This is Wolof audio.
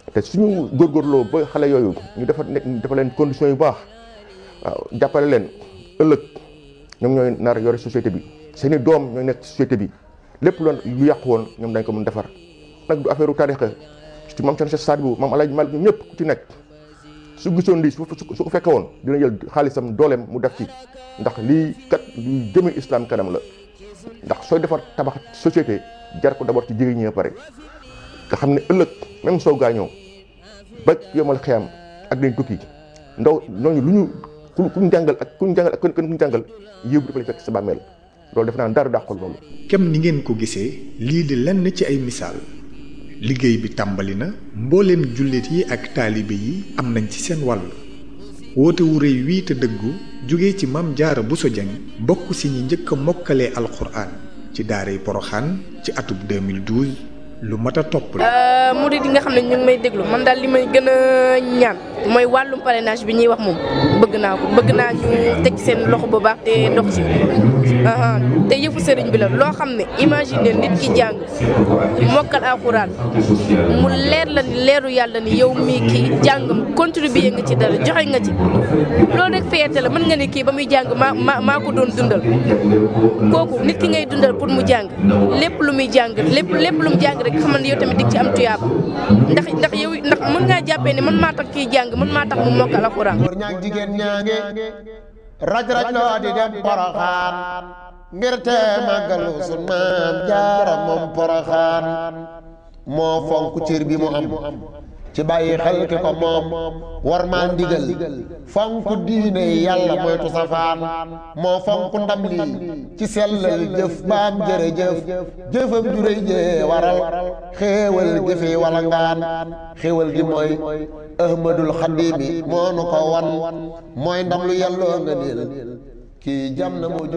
te suñu góorgóorloo ba xale yooyu ñu defal leen conditions yu baax waaw jàppale leen ëllëg ñoom ñooy nar yore société bi seeni doom ñooy nekk société bi lépp lu yàqu woon ñoom dañ ko mën defar nag du affaire u tarixa ci maam Cheikh Sadibou maam Alaaji Malick ñëpp ku ci nekk su gisoon lii su ko fekke woon dina jël xaalisam dooleem mu def ci ndax lii kat luy jëmee islam kanam la ndax sooy defar tabax société jar ko d'abord ci jigéen ñi pare nga xam ne ëllëg même soo gaañoo ba yomal xiyam ak dañ tukki ndaw ñooñu lu ñu kuñ jàngal ak kuñ jàngal yëw bi dafa lay fekk sa bàmmeel loolu def naa dara dàqul loolu. kem ni ngeen ko gisee lii di lenn ci ay misaal liggéey bi tàmbali na mbooleem jullit yi ak taalibe yi am nañ ci seen wàll woote wu rëy wii te dëggu jóge ci Maam Jaara Buso Jeng bokk si ñi njëkk a mokkalee alxuraan ci daaray Poroxaan ci atub 2012 lu mat a topp la. murid yi nga xam ne ñu ngi may déglu man daal li may gën a ñaan mooy wàllum parrainage bi ñuy wax moom bëgg naa ñu teg seen loxo bu baax te dox ci te yëfu sëriñ bi la loo xam ne imagine nit ki jàng mokkal alxuraan mu leer la ni leeru yàlla ni yow mii kii jàngam contribuer nga ci dara joxe nga ci loolu rek fierté la mën nga ne kii ba muy jàng maa ko doon dundal kooku nit ki ngay dundal pour mu jàng lépp lu muy jàng lépp lu mu jàng rek xamal ne yow tamit dig ci am tuyaaba ndax mën ngaa jàppee ne man maa tax kii jàng man maa tax mu mokkal alxuraan. góor ñaa jigéen ñaa ngi raj loo di dem Poroxaan ngir te màggalu sun Maam Jaara moom Poroxaan moo fonk cër bi mu am ci bàyyi xel ki ko moom war maa ndigal fonk diine yàlla moytu safaan moo fonk ndam lii ci sellal jëf baam jërëjëf jëfam juréy jee waral xéewal jëfe wala ngaan xéewal gi mooy ahmadul xadimi moo nu ko wan mooy ndam lu yàlloo nga niil kii jam na moo